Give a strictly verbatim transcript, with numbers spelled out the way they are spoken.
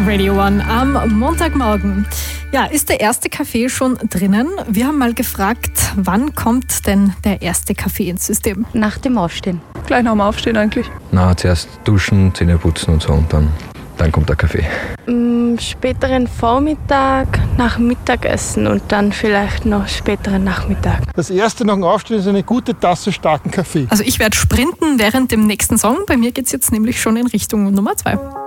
Radio One am Montagmorgen. Ja, ist der erste Kaffee schon drinnen? Wir haben mal gefragt, wann kommt denn der erste Kaffee ins System? Nach dem Aufstehen. Gleich nach dem Aufstehen eigentlich. Na, zuerst duschen, Zähne putzen und so und dann, dann kommt der Kaffee. Am späteren Vormittag, nach Mittagessen und dann vielleicht noch späteren Nachmittag. Das erste nach dem Aufstehen ist eine gute Tasse starken Kaffee. Also ich werde sprinten während dem nächsten Song. Bei mir geht es jetzt nämlich schon in Richtung Nummer zwei.